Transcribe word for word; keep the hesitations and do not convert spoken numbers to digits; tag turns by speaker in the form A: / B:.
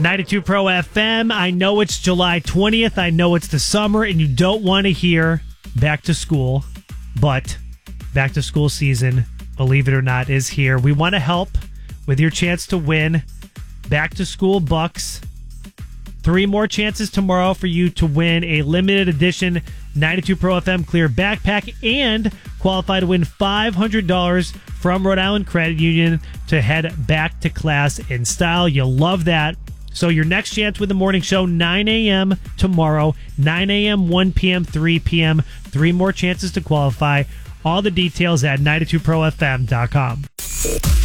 A: ninety-two Pro F M. I know it's July twentieth. I know it's the summer and you don't want to hear back to school, but back to school season, believe it or not, is here. We want to help with your chance to win back to school bucks. Three more chances tomorrow for you to win a limited edition ninety-two Pro F M Clear backpack and qualify to win five hundred dollars from Rhode Island Credit Union to head back to class in style. You'll love that. So your next chance with the morning show, nine a.m. tomorrow, nine a.m., one p.m., three p.m. Three more chances to qualify. All the details at ninety-two pro f m dot com.